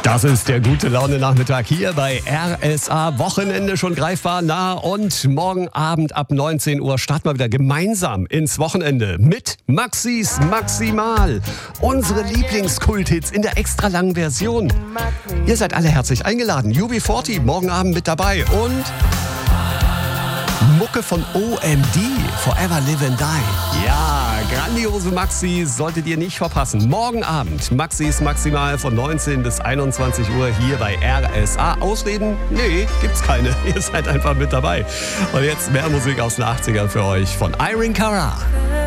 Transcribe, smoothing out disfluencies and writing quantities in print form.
Das ist der gute Laune-Nachmittag hier bei RSA. Wochenende schon greifbar nah und morgen Abend ab 19 Uhr starten wir wieder gemeinsam ins Wochenende mit Maxis Maximal. Unsere Lieblingskulthits in der extra langen Version. Ihr seid alle herzlich eingeladen. UB40 morgen Abend mit dabei und Mucke von OMD, Forever Live and Die. Ja, grandiose Maxis solltet ihr nicht verpassen. Morgen Abend Maxis Maximal von 19 bis 21 Uhr hier bei RSA. Ausreden? Nee, gibt's keine. Ihr seid einfach mit dabei. Und jetzt mehr Musik aus den 80ern für euch von Irene Cara.